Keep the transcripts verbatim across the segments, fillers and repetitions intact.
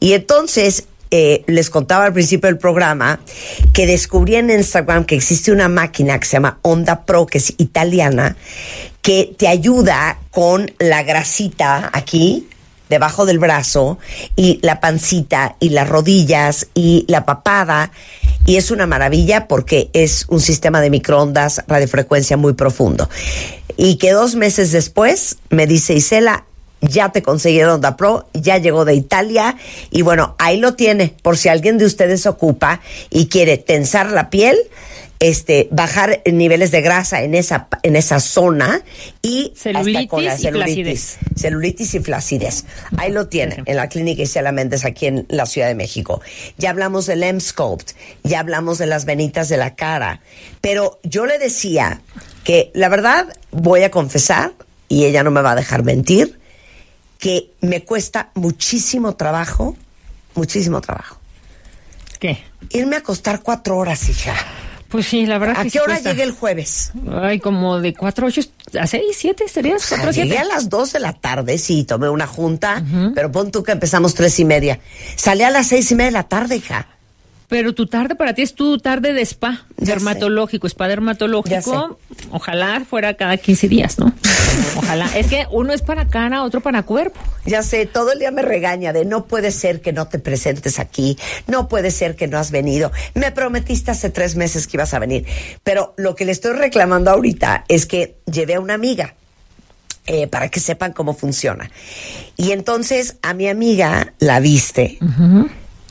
Y entonces, eh, les contaba al principio del programa que descubrí en Instagram que existe una máquina que se llama Onda Pro, que es italiana, que te ayuda con la grasita aquí, debajo del brazo, y la pancita, y las rodillas, y la papada, y es una maravilla porque es un sistema de microondas, radiofrecuencia muy profundo. Y que dos meses después me dice Isela, ya te conseguí el Onda Pro, ya llegó de Italia, y bueno, ahí lo tiene, por si alguien de ustedes ocupa y quiere tensar la piel, este, bajar niveles de grasa en esa, en esa zona, y celulitis, hasta con la celulitis, y flacidez. celulitis y flacidez. Ahí lo tiene, en la clínica Isela Méndez, aquí en la Ciudad de México. Ya hablamos del Emsculpt, ya hablamos de las venitas de la cara, pero yo le decía que la verdad, voy a confesar, y ella no me va a dejar mentir, que me cuesta muchísimo trabajo, muchísimo trabajo. ¿Qué? Irme a acostar cuatro horas, hija. Pues sí, la verdad. ¿A que qué sí hora cuesta. llegué el jueves? Ay, como de cuatro a ocho, a seis, siete, ¿serías? O sea, cuatro a siete. llegué a las dos de la tarde, sí, tomé una junta, uh-huh. pero pon tú que empezamos tres y media. Salí a las seis y media de la tarde, hija. Pero tu tarde para ti es tu tarde de spa Ya dermatológico, sé. spa dermatológico. Ya Ojalá fuera cada quince días, ¿no? Ojalá. Es que uno es para cara, otro para cuerpo. Ya sé, todo el día me regaña de no puede ser que no te presentes aquí, no puede ser que no has venido. Me prometiste hace tres meses que ibas a venir. Pero lo que le estoy reclamando ahorita es que llevé a una amiga. Eh, para que sepan cómo funciona. Y entonces a mi amiga la viste uh-huh.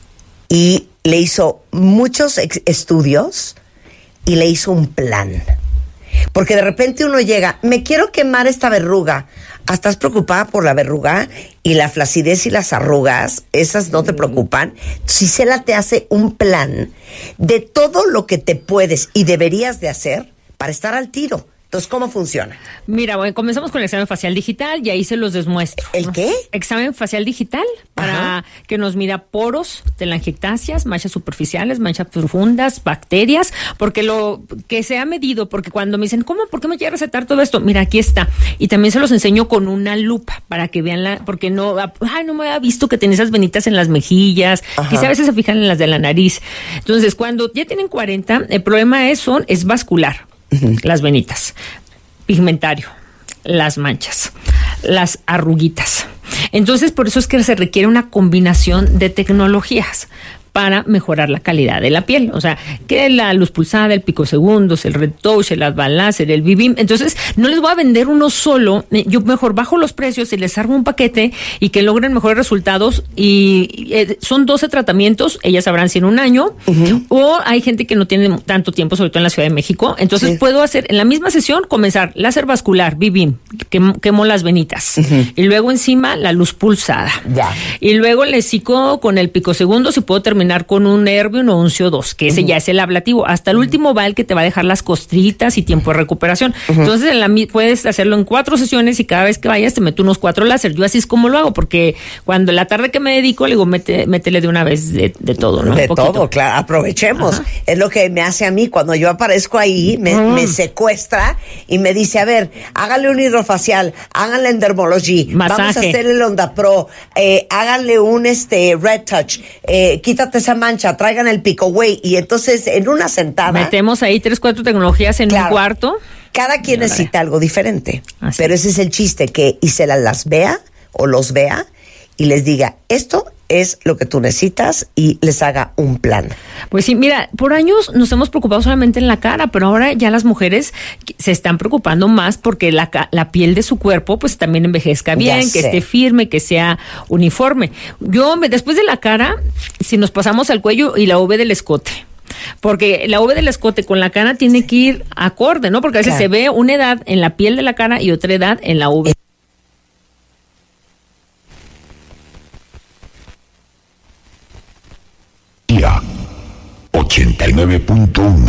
y le hizo muchos ex- estudios y le hizo un plan. Porque de repente uno llega, me quiero quemar esta verruga. Ah, ¿estás preocupada por la verruga? Y la flacidez y las arrugas, esas no te preocupan. Gisela te hace un plan de todo lo que te puedes y deberías de hacer para estar al tiro. Entonces, ¿cómo funciona? Mira, bueno, comenzamos con el examen facial digital y ahí se los desmuestro. ¿El qué? Examen facial digital para Ajá. que nos mida poros, telangiectasias, manchas superficiales, manchas profundas, bacterias, porque lo que se ha medido, porque cuando me dicen, ¿cómo? ¿Por qué me quiere recetar todo esto? Mira, aquí está. Y también se los enseño con una lupa para que vean la, porque no, ay, no me había visto que tenía esas venitas en las mejillas, Ajá. quizá a veces se fijan en las de la nariz. Entonces, cuando ya tienen cuarenta, el problema es, son, es vascular. Uh-huh. Las venitas, pigmentario, las manchas, las arruguitas. Entonces, por eso es que se requiere una combinación de tecnologías para mejorar la calidad de la piel. O sea, que la luz pulsada, el picosegundos, el retouch, el advanced láser, el B-Beam. Entonces, no les voy a vender uno solo. Yo mejor bajo los precios y les armo un paquete y que logren mejores resultados. Y eh, son doce tratamientos, ellas sabrán si en un año. Uh-huh. O hay gente que no tiene tanto tiempo, sobre todo en la Ciudad de México. Entonces, sí. puedo hacer en la misma sesión, comenzar láser vascular, B-Beam, que quemo las venitas. Uh-huh. Y luego encima la luz pulsada. Ya. Y luego le cico con el picosegundos y puedo terminar con un Nervium o un C O dos, que ese uh-huh. ya es el ablativo. Hasta el uh-huh. último va el que te va a dejar las costritas y tiempo de recuperación. Uh-huh. Entonces, en la, puedes hacerlo en cuatro sesiones y cada vez que vayas te meto unos cuatro láser. Yo así es como lo hago, porque cuando la tarde que me dedico, le digo, mete, métele de una vez de, de todo, ¿no? De todo, claro. Aprovechemos. Ajá. Es lo que me hace a mí. Cuando yo aparezco ahí, me, uh-huh. me secuestra y me dice, a ver, háganle un hidrofacial, háganle en Dermology, Masaje. Vamos a hacerle el Onda Pro, eh, háganle un este Red Touch, eh, quítate esa mancha, traigan el Pico Way, y entonces en una sentada metemos ahí tres, cuatro tecnologías en claro, un cuarto. Cada quien necesita algo diferente, Así. pero ese es el chiste, que Isela las vea o los vea y les diga, esto es lo que tú necesitas, y les haga un plan. Pues sí, mira, por años nos hemos preocupado solamente en la cara, pero ahora ya las mujeres se están preocupando más porque la, la piel de su cuerpo pues también envejezca bien, que esté firme, que sea uniforme. Yo, después de la cara, si nos pasamos al cuello y la V del escote, porque la V del escote con la cara tiene que ir acorde, ¿no? Porque a veces claro. se ve una edad en la piel de la cara y otra edad en la V. ochenta y nueve punto uno